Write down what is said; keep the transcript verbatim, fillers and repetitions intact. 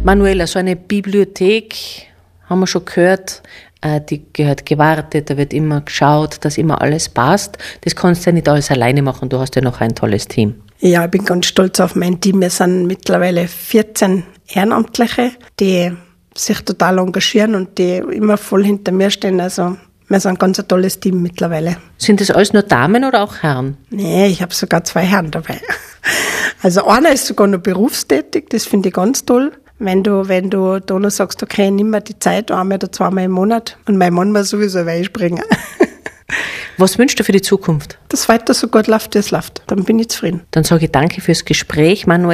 Manuela, so eine Bibliothek, haben wir schon gehört, die gehört gewartet, da wird immer geschaut, dass immer alles passt. Das kannst du ja nicht alles alleine machen, du hast ja noch ein tolles Team. Ja, ich bin ganz stolz auf mein Team. Wir sind mittlerweile vierzehn Ehrenamtliche, die sich total engagieren und die immer voll hinter mir stehen. Also wir sind ein ganz ein tolles Team mittlerweile. Sind das alles nur Damen oder auch Herren? Nee, ich habe sogar zwei Herren dabei. Also einer ist sogar noch berufstätig, das finde ich ganz toll. Wenn du, wenn du da noch sagst, okay, nimm mir die Zeit, einmal oder zweimal im Monat. Und mein Mann muss sowieso springen. Was wünschst du für die Zukunft? Dass weiter so gut läuft, wie es läuft. Dann bin ich zufrieden. Dann sage ich danke fürs Gespräch, Manuel.